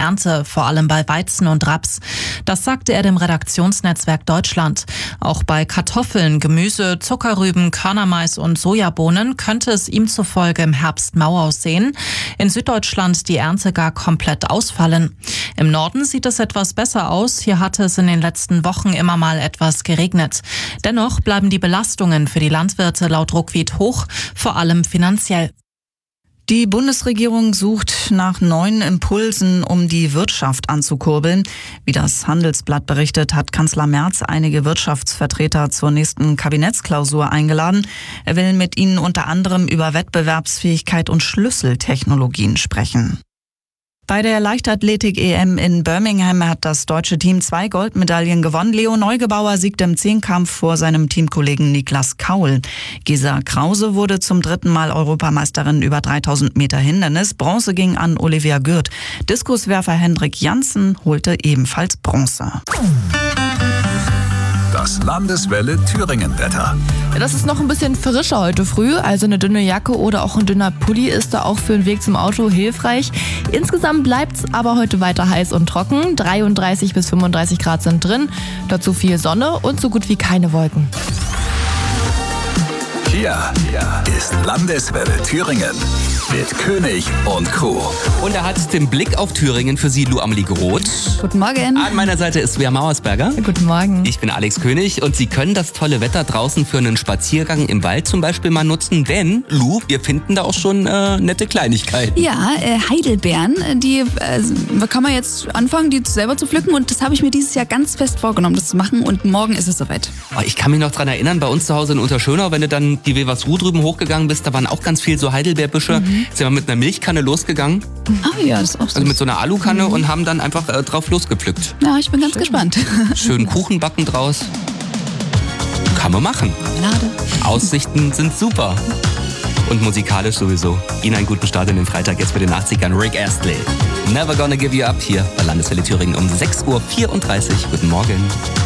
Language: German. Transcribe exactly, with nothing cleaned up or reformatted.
Ernte, vor allem bei Weizen und Raps. Das sagte er dem Redaktionsnetzwerk Deutschland. Auch bei Kartoffeln, Gemüse, Zuckerrüben, Körnermais und Sojabohnen könnte es ihm zufolge im Herbst mau aussehen. In Süddeutschland die Ernte gar komplett ausfallen. Im Norden sieht es etwas besser aus. Hier hatte es in den letzten Wochen immer mal etwas geregnet. Dennoch bleiben die Belastungen für die Landwirte laut Ruckwied hoch, vor allem finanziell. Die Bundesregierung sucht nach neuen Impulsen, um die Wirtschaft anzukurbeln. Wie das Handelsblatt berichtet, hat Kanzler Merz einige Wirtschaftsvertreter zur nächsten Kabinettsklausur eingeladen. Er will mit ihnen unter anderem über Wettbewerbsfähigkeit und Schlüsseltechnologien sprechen. Bei der Leichtathletik-E M in Birmingham hat das deutsche Team zwei Goldmedaillen gewonnen. Leo Neugebauer siegte im Zehnkampf vor seinem Teamkollegen Niklas Kaul. Gesa Krause wurde zum dritten Mal Europameisterin über dreitausend Meter Hindernis. Bronze ging an Olivia Gürt. Diskuswerfer Hendrik Janssen holte ebenfalls Bronze. Das Landeswelle Thüringen-Wetter. Ja, das ist noch ein bisschen frischer heute früh, also eine dünne Jacke oder auch ein dünner Pulli ist da auch für den Weg zum Auto hilfreich. Insgesamt bleibt es aber heute weiter heiß und trocken. dreiunddreißig bis fünfunddreißig Grad sind drin, dazu viel Sonne und so gut wie keine Wolken. Hier ist Landeswelle Thüringen mit König und Crew. Und er hat den Blick auf Thüringen für Sie, Lou Amelie Groth. Guten Morgen. An meiner Seite ist Svea Mauersberger. Guten Morgen. Ich bin Alex König und Sie können das tolle Wetter draußen für einen Spaziergang im Wald zum Beispiel mal nutzen, denn, Lou, wir finden da auch schon äh, nette Kleinigkeiten. Ja, äh, Heidelbeeren, die äh, kann man jetzt anfangen, die selber zu pflücken und das habe ich mir dieses Jahr ganz fest vorgenommen, das zu machen und morgen ist es soweit. Oh, ich kann mich noch dran erinnern, bei uns zu Hause in Unterschönau, wenn du dann die Weversruh drüben hochgegangen bist, da waren auch ganz viel so Heidelbeerbüsche. Mhm. Sind wir mit einer Milchkanne losgegangen. Ah ja, das ist auch so. Also mit so einer Alukanne mhm. und haben dann einfach äh, drauf losgepflückt. Ja, ich bin ganz Schön. gespannt. Schön Kuchen backen draus. Kann man machen. Marmelade. Aussichten sind super. Und musikalisch sowieso. Ihnen einen guten Start in den Freitag jetzt mit den achtzigern. Rick Astley. Never Gonna Give You Up hier bei Landeswelle Thüringen um sechs Uhr vierunddreißig. Guten Morgen.